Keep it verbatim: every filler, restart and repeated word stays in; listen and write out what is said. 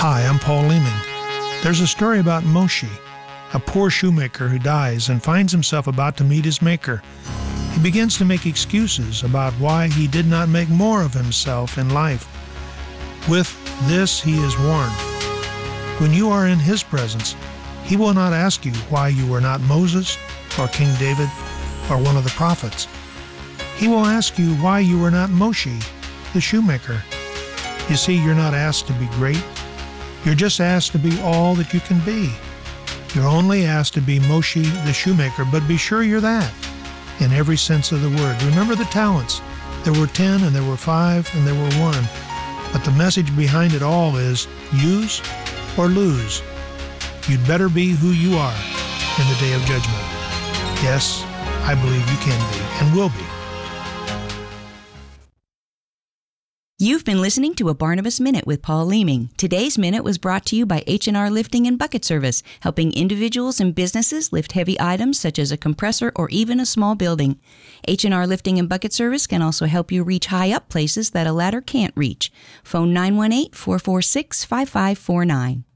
Hi, I'm Paul Leeming. There's a story about Moshe, a poor shoemaker who dies and finds himself about to meet his maker. He begins to make excuses about why he did not make more of himself in life. With this, he is warned. When you are in his presence, he will not ask you why you were not Moses or King David or one of the prophets. He will ask you why you were not Moshe, the shoemaker. You see, you're not asked to be great. You're just asked to be all that you can be. You're only asked to be Moshe, the shoemaker, but be sure you're that in every sense of the word. Remember the talents. There were ten, and there were five, and there were one. But the message behind it all is use or lose. You'd better be who you are in the day of judgment. Yes, I believe you can be and will be. You've been listening to a Barnabas Minute with Paul Leeming. Today's Minute was brought to you by H and R Lifting and Bucket Service, helping individuals and businesses lift heavy items such as a compressor or even a small building. H and R Lifting and Bucket Service can also help you reach high up places that a ladder can't reach. Phone nine one eight, four four six, five five four nine.